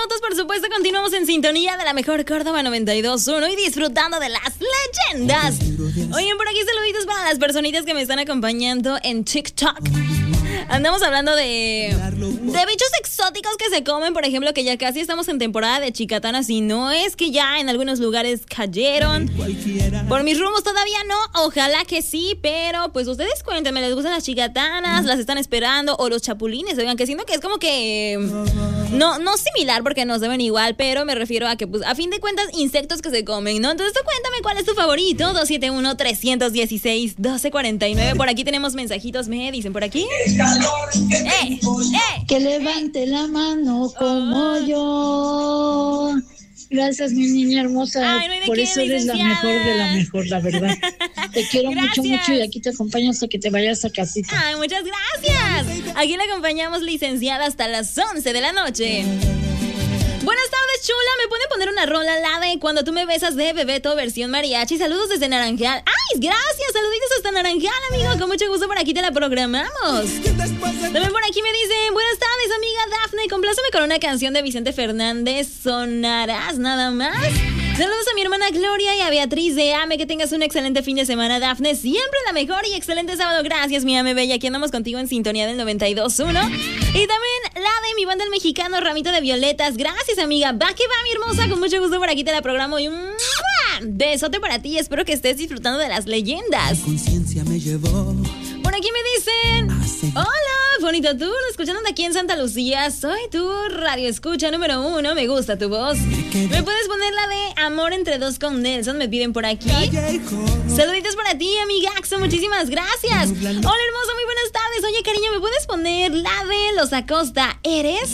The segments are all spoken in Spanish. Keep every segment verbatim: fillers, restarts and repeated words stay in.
minutos, por supuesto, continuamos en sintonía de la mejor Córdoba noventa y dos punto uno y disfrutando de las leyendas. Oigan, por aquí saluditos para las personitas que me están acompañando en TikTok. Andamos hablando de, de bichos exóticos que se comen, por ejemplo, que ya casi estamos en temporada de chicatanas y no es que ya en algunos lugares cayeron. Por mis rumbos todavía no, ojalá que sí, pero pues ustedes cuéntenme, ¿les gustan las chicatanas? ¿Las están esperando? O los chapulines, oigan, que siento que es como que no, no similar porque no se ven igual, pero me refiero a que pues a fin de cuentas insectos que se comen, ¿no? Entonces tú cuéntame cuál es tu favorito, dos siete uno, tres uno seis, uno dos cuatro nueve. Por aquí tenemos mensajitos, me dicen por aquí. Eh, eh, que levante eh. la mano como oh. yo. Gracias, mi niña hermosa. Ay, no hay de Por qué, eso eres licenciada. la mejor de la mejor, la verdad. Te quiero Gracias. mucho, mucho y aquí te acompaño hasta que te vayas a casita. Ay, muchas gracias. Aquí la acompañamos, licenciada, hasta las once de la noche. Buenas tardes, chula. ¿Me pueden poner una rola, la de Cuando tú me besas de Bebeto, versión mariachi? Saludos desde Naranjal. ¡Ay, gracias! Saluditos hasta Naranjal, amigo. Con mucho gusto por aquí te la programamos. También por aquí me dicen, buenas tardes, amiga Dafne. Compláceme con una canción de Vicente Fernández. Sonarás nada más. Saludos a mi hermana Gloria y a Beatriz de Ame. Que tengas un excelente fin de semana, Dafne. Siempre la mejor y excelente sábado. Gracias, mi Ame Bella. Aquí andamos contigo en sintonía del noventa y dos punto uno. Y también la de mi banda El Mexicano, Ramito de Violetas. Gracias, amiga. Va que va, mi hermosa. Con mucho gusto por aquí te la programo. Y un besote para ti. Espero que estés disfrutando de las leyendas. Conciencia me llevó. Por aquí me dicen, hola, bonito tour, escuchándote aquí en Santa Lucía. Soy tu radio escucha número uno, me gusta tu voz. ¿Me puedes poner la de Amor entre dos con Nelson? Me piden por aquí. Saluditos para ti, amigaxo, muchísimas gracias. Hola, hermosa, muy buenas tardes. Oye, cariño, ¿me puedes poner la de Los Acosta? ¿Eres?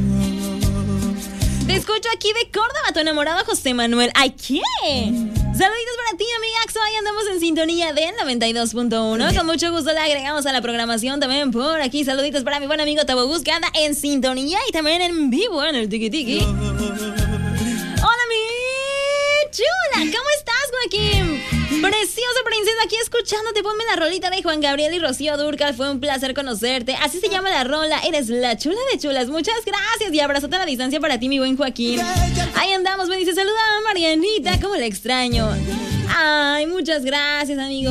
Te escucho aquí de Córdoba, tu enamorado José Manuel. ¿Ay, qué? Saluditos para ti, amigaxo. Ahí andamos en sintonía del noventa y dos punto uno. Con mucho gusto le agregamos a la programación también por aquí. Saluditos para mi buen amigo Tabogus, que anda en sintonía y también en vivo en el Tiki Tiki. Hola, mi chula. ¿Cómo estás, Joaquín? Preciosa princesa, aquí escuchándote. Ponme la rolita de Juan Gabriel y Rocío Dúrcal. Fue un placer conocerte. Así se llama la rola. Eres la chula de chulas. Muchas gracias y abrazote a la distancia para ti, mi buen Joaquín. Ahí andamos, me dice, saluda a Marianita. ¿Cómo la extraño? Ay, muchas gracias, amigo.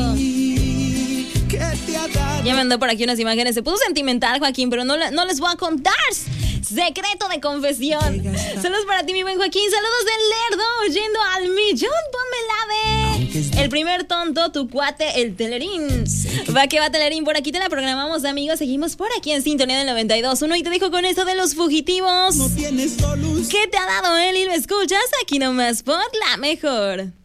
Ya me mandó por aquí unas imágenes. Se puso sentimental, Joaquín, pero no, no les voy a contar. Secreto de confesión. Saludos para ti, mi buen Joaquín. Saludos del Lerdo, oyendo al millón. Ponme la de El primer tonto, tu cuate, el Telerín. Va que va, Telerín. Por aquí te la programamos, amigos. Seguimos por aquí en sintonía del noventa y dos punto uno. Y te dejo con esto de Los Fugitivos. No tienes solución. ¿Qué te ha dado él y lo escuchas aquí nomás por la mejor?